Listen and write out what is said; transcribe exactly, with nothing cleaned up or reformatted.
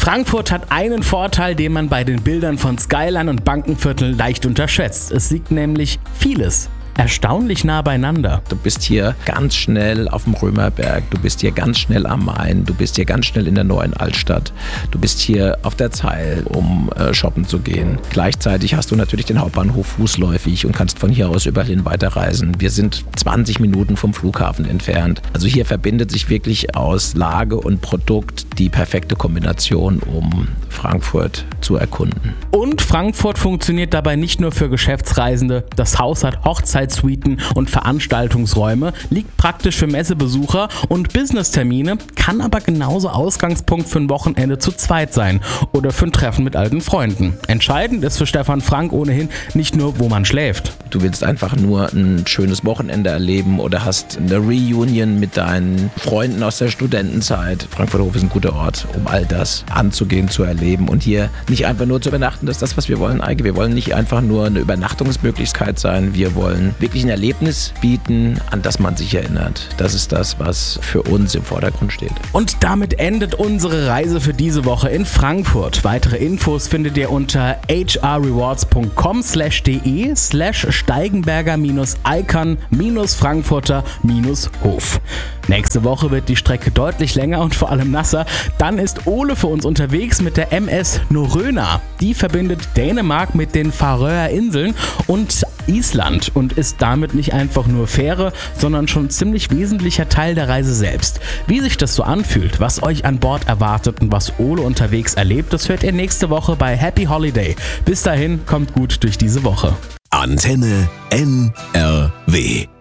Frankfurt hat einen Vorteil, den man bei den Bildern von Skyline und Bankenvierteln leicht unterschätzt. Es liegt nämlich vieles erstaunlich nah beieinander. Du bist hier ganz schnell auf dem Römerberg, du bist hier ganz schnell am Main, du bist hier ganz schnell in der neuen Altstadt, du bist hier auf der Zeil, um äh, shoppen zu gehen. Gleichzeitig hast du natürlich den Hauptbahnhof fußläufig und kannst von hier aus überall hin weiterreisen. Wir sind zwanzig Minuten vom Flughafen entfernt. Also hier verbindet sich wirklich aus Lage und Produkt die perfekte Kombination, um Frankfurt zu erkunden. Und Frankfurt funktioniert dabei nicht nur für Geschäftsreisende. Das Haus hat Hochzeitssuiten und Veranstaltungsräume, liegt praktisch für Messebesucher und Business-Termine, kann aber genauso Ausgangspunkt für ein Wochenende zu zweit sein oder für ein Treffen mit alten Freunden. Entscheidend ist für Stefan Frank ohnehin nicht nur, wo man schläft. Du willst einfach nur ein schönes Wochenende erleben oder hast eine Reunion mit deinen Freunden aus der Studentenzeit. Frankfurter Hof ist ein guter Ort, um all das anzugehen, zu erleben und hier nicht einfach nur zu übernachten. Das ist das, was wir wollen, Eike. Wir wollen nicht einfach nur eine Übernachtungsmöglichkeit sein. Wir wollen wirklich ein Erlebnis bieten, an das man sich erinnert. Das ist das, was für uns im Vordergrund steht. Und damit endet unsere Reise für diese Woche in Frankfurt. Weitere Infos findet ihr unter hrrewards.com slash de slash steigenberger minus icon minus frankfurter minus hof. Nächste Woche wird die Strecke deutlich länger und vor allem nasser. Dann ist Ole für uns unterwegs mit der M S Norröna. Die verbindet Dänemark mit den Färöerinseln und Island und ist damit nicht einfach nur Fähre, sondern schon ziemlich wesentlicher Teil der Reise selbst. Wie sich das so anfühlt, was euch an Bord erwartet und was Ole unterwegs erlebt, das hört ihr nächste Woche bei Happy Holiday. Bis dahin, kommt gut durch diese Woche. Antenne N R W